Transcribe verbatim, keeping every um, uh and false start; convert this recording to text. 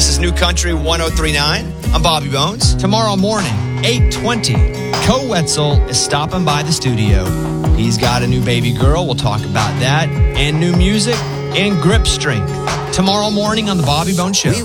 This is New Country one oh three point nine. I'm Bobby Bones. Tomorrow morning, eight twenty, Co Wetzel is stopping by the studio. He's got a new baby girl. We'll talk about that. And new music and grip strength. Tomorrow morning on The Bobby Bones Show.